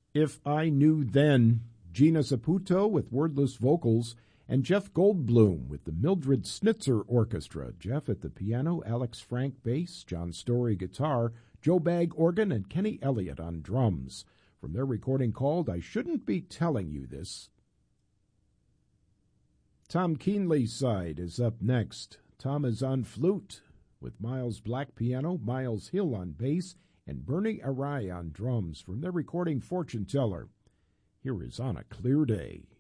If I Knew Then, Gina Saputo with wordless vocals, and Jeff Goldblum with the Mildred Snitzer Orchestra. Jeff at the piano, Alex Frank bass, John Story guitar, Joe Bagg organ, and Kenny Elliott on drums. From their recording called I Shouldn't Be Telling You This. Tom Keenley's side is up next. Tom is on flute with Miles Black piano, Miles Hill on bass, and Bernie Arai on drums from their recording Fortune Teller. Here is On a Clear Day.